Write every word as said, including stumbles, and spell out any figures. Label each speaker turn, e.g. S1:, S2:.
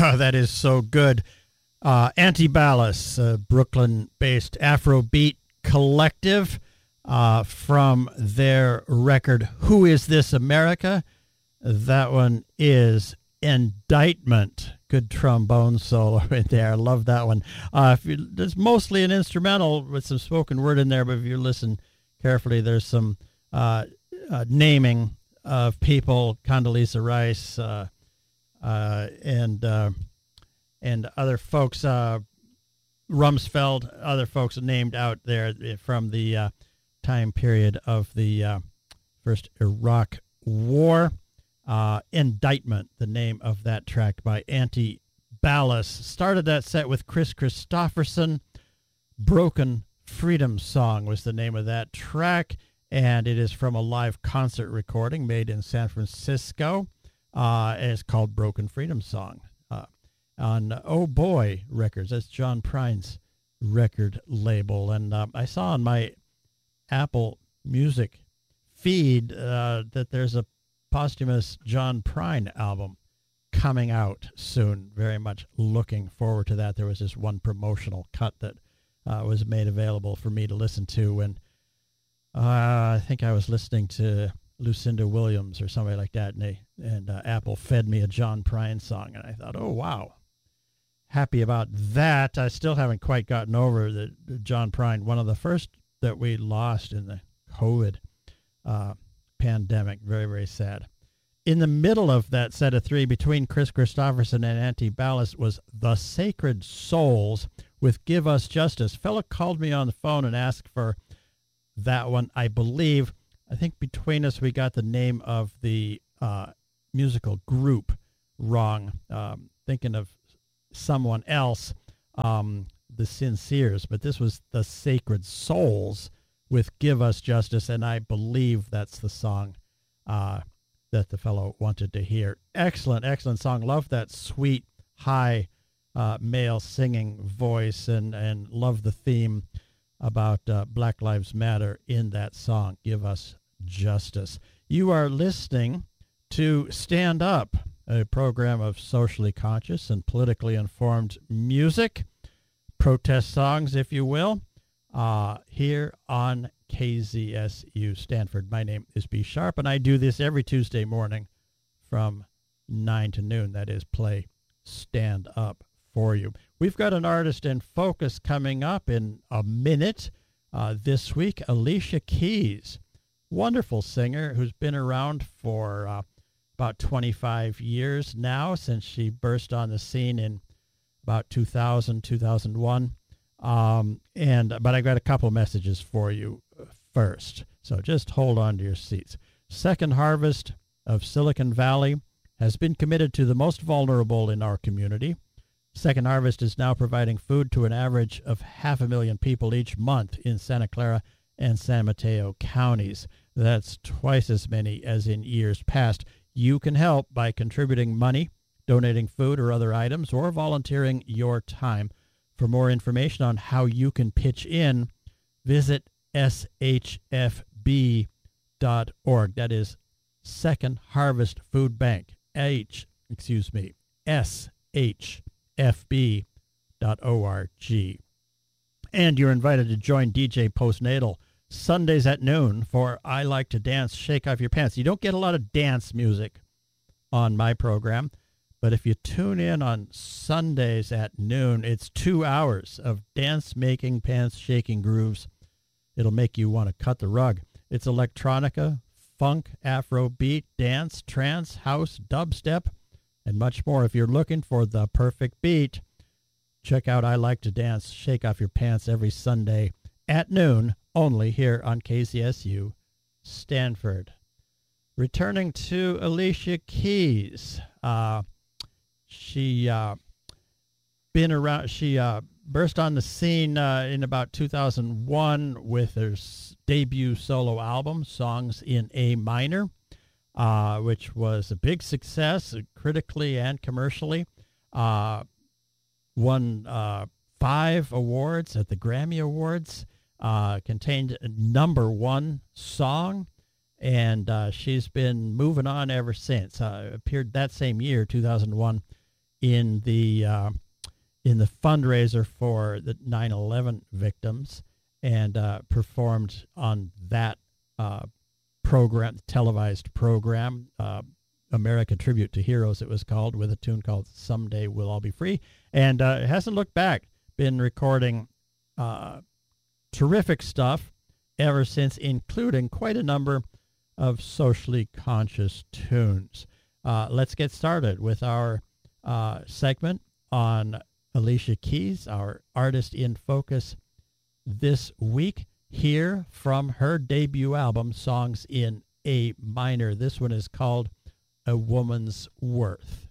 S1: That is so good. Uh, Antibalas, a Brooklyn-based Afrobeat collective, uh, from their record, Who Is This America? That one is Indictment. Good trombone solo in there. I love that one. Uh, if you, there's mostly an instrumental with some spoken word in there, but if you listen carefully, there's some uh, uh, naming of people, Condoleezza Rice, uh, uh, and uh, and other folks, uh, Rumsfeld, other folks named out there from the uh, time period of the uh, first Iraq War. Uh, Indictment, the name of that track by Antibalas. Started that set with Chris Christopherson. Broken Freedom Song was the name of that track, and it is from a live concert recording made in San Francisco. Uh, and it's called Broken Freedom Song uh, on Oh Boy Records. That's John Prine's record label. And uh, I saw on my Apple Music feed uh, that there's a posthumous John Prine album coming out soon. Very much looking forward to that. There was this one promotional cut that uh, was made available for me to listen to when uh, I think I was listening to Lucinda Williams or somebody like that, and, they, and uh, Apple fed me a John Prine song, and I thought, oh, wow. Happy about that. I still haven't quite gotten over the, the John Prine, one of the first that we lost in the COVID uh pandemic. Very, very sad. In the middle of that set of three, between Chris Christopherson and Antibalas, was The Sacred Souls with Give Us Justice. Fellow called me on the phone and asked for that one. I believe, I think between us, we got the name of the uh, musical group wrong. Um, thinking of someone else, um, the Sinceres, but this was The Sacred Souls with Give Us Justice, and I believe that's the song uh, that the fellow wanted to hear. Excellent, excellent song. Love that sweet, high uh, male singing voice, and, and love the theme about uh, Black Lives Matter in that song, Give Us Justice. You are listening to Stand Up, a program of socially conscious and politically informed music, protest songs, if you will. Uh, here on K Z S U Stanford. My name is B Sharp, and I do this every Tuesday morning from nine to noon. That is, play Stand Up for you. We've got an artist in focus coming up in a minute. Uh, this week, Alicia Keys, wonderful singer who's been around for uh, about twenty-five years now, since she burst on the scene in about two thousand, two thousand one. Um, and, but I've got a couple messages for you first. So just hold on to your seats. Second Harvest of Silicon Valley has been committed to the most vulnerable in our community. Second Harvest is now providing food to an average of half a million people each month in Santa Clara and San Mateo counties. That's twice as many as in years past. You can help by contributing money, donating food or other items, or volunteering your time. For more information on how you can pitch in, visit S H F B dot org. That is Second Harvest Food Bank. H, excuse me, S H F B dot org. And you're invited to join D J Postnatal Sundays at noon for I Like to Dance, Shake Off Your Pants. You don't get a lot of dance music on my program, but if you tune in on Sundays at noon, it's two hours of dance-making, pants-shaking grooves. It'll make you want to cut the rug. It's electronica, funk, Afrobeat, dance, trance, house, dubstep, and much more. If you're looking for the perfect beat, check out I Like to Dance, Shake Off Your Pants every Sunday at noon, only here on K Z S U Stanford. Returning to Alicia Keys. Uh, she uh, been around. She uh, burst on the scene uh, in about two thousand one with her s- debut solo album, Songs in A Minor, uh, which was a big success uh, critically and commercially. Uh, won uh, five awards at the Grammy Awards. Uh, contained a number one song, and uh, she's been moving on ever since. Uh, appeared that same year, two thousand one, in the uh, in the fundraiser for the nine eleven victims, and uh, performed on that uh, program, televised program, uh, America Tribute to Heroes, it was called, with a tune called Someday We'll All Be Free. And uh, it hasn't looked back, been recording uh, terrific stuff ever since, including quite a number of socially conscious tunes. Uh, let's get started with our uh, segment on Alicia Keys, our artist in focus this week. Here from her debut album, Songs in A Minor. This one is called A Woman's Worth.